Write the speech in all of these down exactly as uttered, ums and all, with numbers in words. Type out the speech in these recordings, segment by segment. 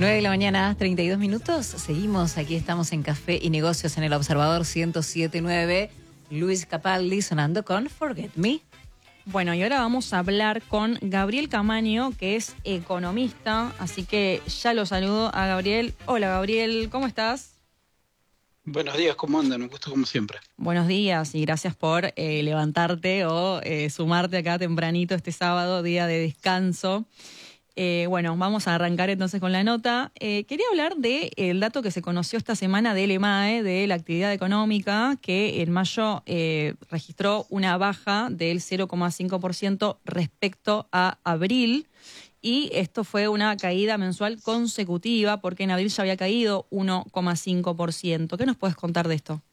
nueve de la mañana, treinta y dos minutos. Seguimos, aquí estamos en Café y Negocios en el Observador ciento siete punto nueve. Luis Capaldi sonando con Forget Me. Bueno, y ahora vamos a hablar con Gabriel Camaño, que es economista, así que ya lo saludo a Gabriel. Hola Gabriel, ¿cómo estás? Buenos días, ¿cómo andan? Un gusto como siempre. Buenos días y gracias por eh, levantarte o eh, sumarte acá tempranito este sábado, día de descanso. Eh, bueno, vamos a arrancar entonces con la nota. Eh, quería hablar del dato que se conoció esta semana del E M A E, de la actividad económica, que en mayo eh, registró una baja del cero coma cinco por ciento respecto a abril. Y esto fue una caída mensual consecutiva, porque en abril ya había caído uno coma cinco por ciento. ¿Qué nos puedes contar de esto?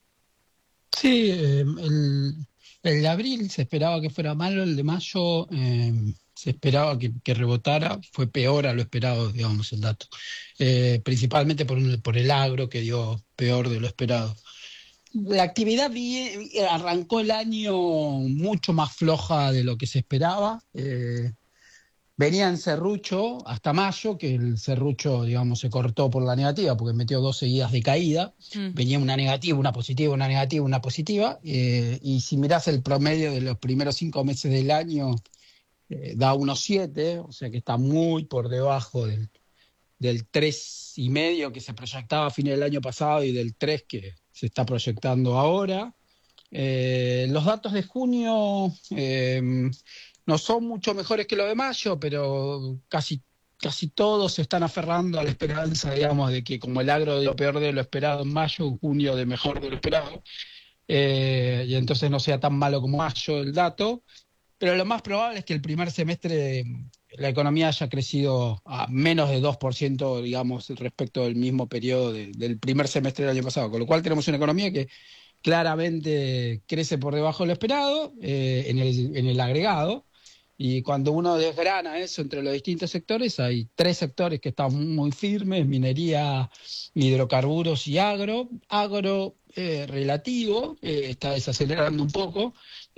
Sí, eh, el, el de abril se esperaba que fuera malo, el de mayo eh, se esperaba que, que rebotara, fue peor a lo esperado, digamos, el dato. Eh, principalmente por, un, por el agro, que dio peor de lo esperado. La actividad vi, arrancó el año mucho más floja de lo que se esperaba. Eh, Venía en serrucho hasta mayo, que el serrucho, digamos, se cortó por la negativa, porque metió dos seguidas de caída. Mm. Venía una negativa, una positiva, una negativa, una positiva. Eh, y si mirás el promedio de los primeros cinco meses del año, eh, da uno coma siete, o sea que está muy por debajo del, del tres coma cinco que se proyectaba a fines del año pasado y del tres que se está proyectando ahora. Eh, los datos de junio... Eh, No son mucho mejores que los de mayo, pero casi, casi todos se están aferrando a la esperanza, digamos, de que como el agro dio peor de lo esperado en mayo, junio de mejor de lo esperado, eh, y entonces no sea tan malo como mayo el dato. Pero lo más probable es que el primer semestre la economía haya crecido a menos de dos por ciento, digamos, respecto del mismo periodo de, del primer semestre del año pasado, con lo cual tenemos una economía que claramente crece por debajo de lo esperado eh, en el, en el agregado. Y cuando uno desgrana eso entre los distintos sectores, hay tres sectores que están muy firmes: minería, hidrocarburos y agro. Agro eh, relativo, eh, está desacelerando un poco,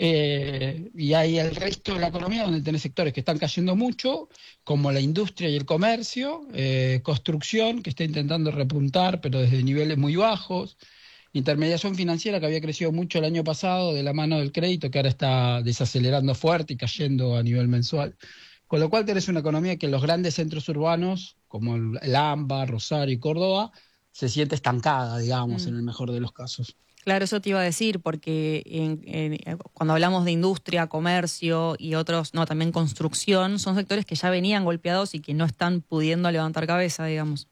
eh, y hay el resto de la economía donde tenés sectores que están cayendo mucho, como la industria y el comercio, eh, construcción, que está intentando repuntar, pero desde niveles muy bajos. Intermediación financiera, que había crecido mucho el año pasado de la mano del crédito, que ahora está desacelerando fuerte y cayendo a nivel mensual. Con lo cual tenés una economía que en los grandes centros urbanos, como el AMBA, Rosario y Córdoba, se siente estancada, digamos, mm. en el mejor de los casos. Claro, eso te iba a decir, porque en, en, cuando hablamos de industria, comercio y otros, no, también construcción, son sectores que ya venían golpeados y que no están pudiendo levantar cabeza, digamos.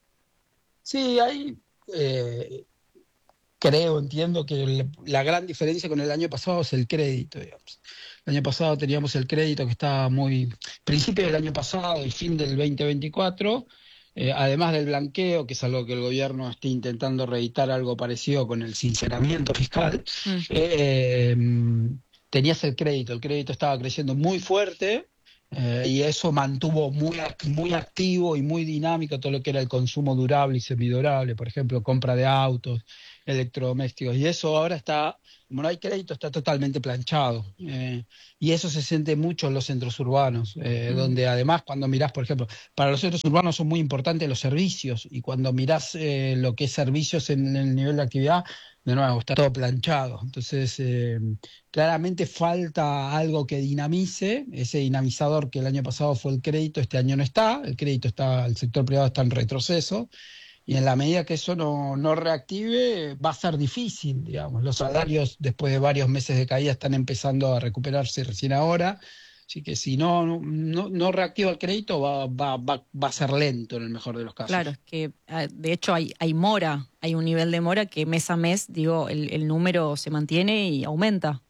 Sí, hay... Eh, Creo, entiendo que la gran diferencia con el año pasado es el crédito, digamos. El año pasado teníamos el crédito que estaba muy... Principio del año pasado y fin del veinte veinticuatro, eh, además del blanqueo, que es algo que el gobierno está intentando reeditar, algo parecido con el sinceramiento fiscal, mm. eh, tenías el crédito. El crédito estaba creciendo muy fuerte, eh, y eso mantuvo muy, muy activo y muy dinámico todo lo que era el consumo durable y semidurable, por ejemplo, compra de autos, electrodomésticos, y eso ahora está, como no hay crédito, está totalmente planchado, eh, y eso se siente mucho en los centros urbanos, eh, mm. donde además cuando mirás, por ejemplo, para los centros urbanos son muy importantes los servicios, y cuando mirás eh, lo que es servicios en, en el nivel de actividad, de nuevo, está todo planchado. Entonces, eh, claramente falta algo que dinamice. Ese dinamizador que el año pasado fue el crédito, este año no está. El crédito está, el sector privado está en retroceso. Y en la medida que eso no, no reactive, va a ser difícil, digamos. Los salarios, después de varios meses de caída, están empezando a recuperarse recién ahora. Así que si no, no, no reactiva el crédito, va, va, va, va a ser lento en el mejor de los casos. Claro, es que de hecho hay, hay mora, hay un nivel de mora que mes a mes, digo, el, el número se mantiene y aumenta.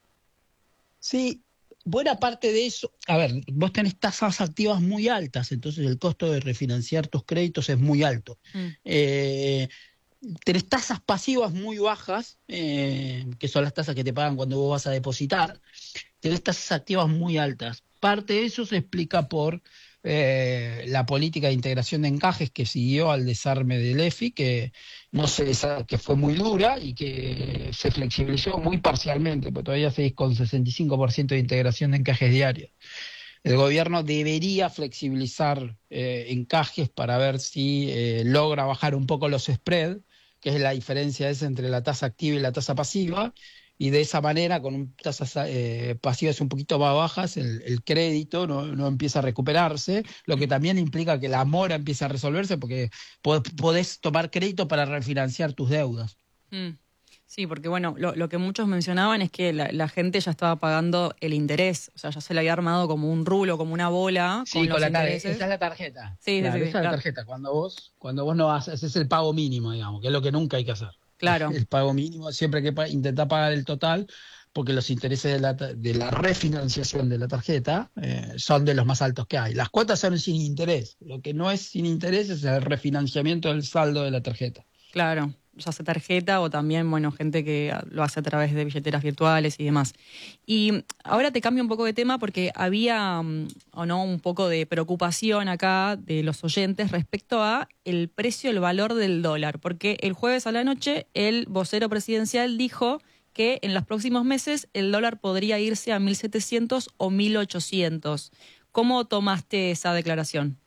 Sí, buena parte de eso, a ver, vos tenés tasas activas muy altas, entonces el costo de refinanciar tus créditos es muy alto. Mm. Eh, tenés tasas pasivas muy bajas, eh, que son las tasas que te pagan cuando vos vas a depositar. Tenés tasas activas muy altas. Parte de eso se explica por eh, la política de integración de encajes que siguió al desarme del E F I, que no se que fue muy dura y que se flexibilizó muy parcialmente, porque todavía seguís con sesenta y cinco por ciento de integración de encajes diarios. el gobierno debería flexibilizar eh, encajes para ver si eh, logra bajar un poco los spread, que es la diferencia esa entre la tasa activa y la tasa pasiva, y de esa manera, con un, tasas eh, pasivas un poquito más bajas, el, el crédito no, no empieza a recuperarse, lo que también implica que la mora empieza a resolverse, porque podés tomar crédito para refinanciar tus deudas. Mm. Sí, porque bueno, lo, lo que muchos mencionaban es que la, la gente ya estaba pagando el interés, o sea, ya se le había armado como un rulo, como una bola Sí, con con los la intereses. Esa es la tarjeta. Sí, claro, sí, sí, esa es claro. la tarjeta. Cuando vos, cuando vos no haces, ese es el pago mínimo, digamos, que es lo que nunca hay que hacer. Claro. El pago mínimo, siempre hay que pa intentar pagar el total, porque los intereses de la, de la refinanciación de la tarjeta eh, son de los más altos que hay. Las cuotas son sin interés. Lo que no es sin interés es el refinanciamiento del saldo de la tarjeta. Claro, ya sea tarjeta o también, bueno, gente que lo hace a través de billeteras virtuales y demás. Y ahora te cambio un poco de tema porque había, o no, un poco de preocupación acá de los oyentes respecto a el precio, el valor del dólar, porque el jueves a la noche el vocero presidencial dijo que en los próximos meses el dólar podría irse a mil setecientos o mil ochocientos. ¿Cómo tomaste esa declaración?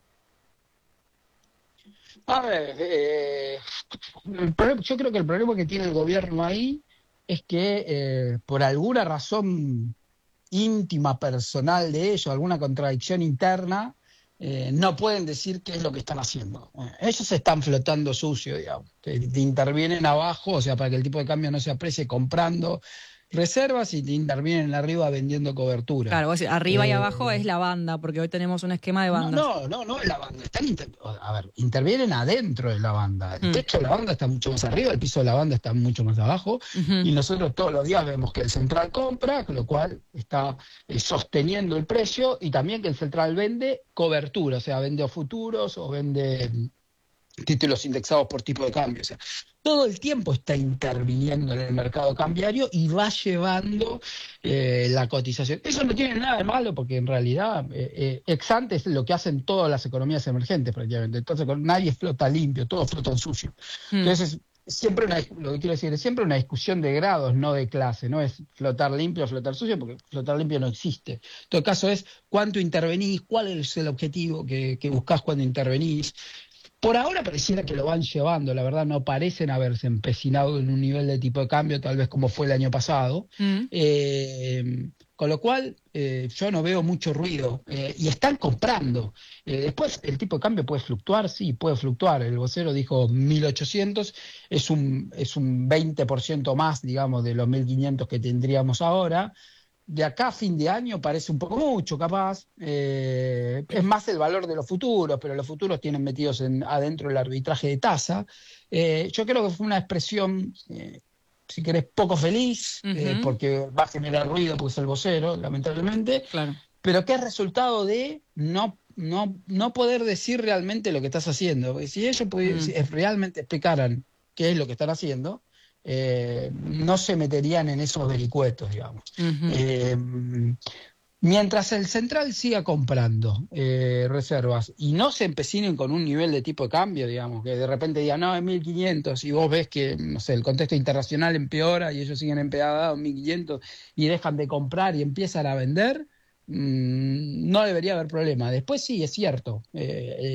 A ver, eh, el problema- yo creo que el problema que tiene el gobierno ahí es que eh, por alguna razón íntima, personal de ellos, alguna contradicción interna, eh, no pueden decir qué es lo que están haciendo. Eh, ellos están flotando sucio, digamos. Te, te intervienen abajo, o sea, para que el tipo de cambio no se aprecie comprando reservas, y te intervienen arriba vendiendo cobertura. Claro, vos decís, arriba y Eh, abajo es la banda, porque hoy tenemos un esquema de no, bandas. no, no, no es la banda. Están inter- a ver, intervienen adentro de la banda. El Mm. techo de la banda está mucho más arriba, el piso de la banda está mucho más abajo, Ujú. y nosotros todos los días vemos que el central compra, con lo cual está eh, sosteniendo el precio, y también que el central vende cobertura, o sea, vende o futuros o vende mm, títulos indexados por tipo de cambio. O sea, todo el tiempo está interviniendo en el mercado cambiario y va llevando eh, la cotización. Eso no tiene nada de malo, porque en realidad eh, eh, ex ante es lo que hacen todas las economías emergentes prácticamente. Entonces con- nadie flota limpio, todos flotan sucio. Mm. Entonces siempre una, lo que quiero decir es siempre una discusión de grados, no de clase. No es flotar limpio o flotar sucio, porque flotar limpio no existe. En todo caso es cuánto intervenís, cuál es el objetivo que, que buscás cuando intervenís. Por ahora pareciera que lo van llevando, la verdad no parecen haberse empecinado en un nivel de tipo de cambio, tal vez como fue el año pasado. Mm. Eh, con lo cual eh, yo no veo mucho ruido, eh, y están comprando. Eh, después el tipo de cambio puede fluctuar, sí, puede fluctuar. El vocero dijo mil ochocientos, es un, es un veinte por ciento más, digamos, de los mil quinientos que tendríamos ahora. De acá a fin de año parece un poco mucho, capaz. Eh, es más el valor de los futuros, pero los futuros tienen metidos en, adentro el arbitraje de tasa. Eh, yo creo que fue una expresión, eh, si querés, poco feliz, Ujú. eh, porque va a generar ruido, porque es el vocero, lamentablemente, Claro. pero que es resultado de no, no, no poder decir realmente lo que estás haciendo. Porque si ellos pudi- Mm. si realmente explicaran qué es lo que están haciendo, eh, no se meterían en esos vericuetos, digamos. Ujú. Eh, mientras el central siga comprando eh, reservas y no se empecinen con un nivel de tipo de cambio, digamos, que de repente digan, no, es mil quinientos, y vos ves que, no sé, el contexto internacional empeora y ellos siguen empeorados en mil quinientos y dejan de comprar y empiezan a vender, mmm, no debería haber problema. Después sí, es cierto, eh,